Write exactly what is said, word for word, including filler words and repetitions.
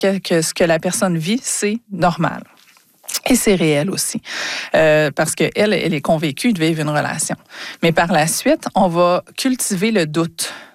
que, que ce que la personne vit, c'est normal. Et c'est réel aussi, euh, parce qu'elle, elle est convaincue de vivre une relation. Mais par la suite, on va cultiver le doute.